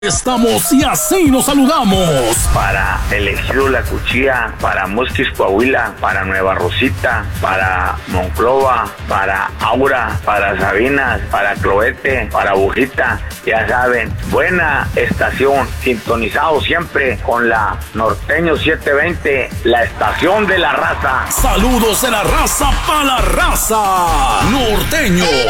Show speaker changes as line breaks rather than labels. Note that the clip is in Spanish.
Estamos y así nos saludamos.
Para el Ejido La Cuchilla, para Musquis, Coahuila, para Nueva Rosita, para Monclova, para Aura, para Sabinas, para Cloete, para Bujita. Ya saben, buena estación, sintonizado siempre con la Norteño 720, la estación de la raza.
Saludos de la raza para la raza. Norteño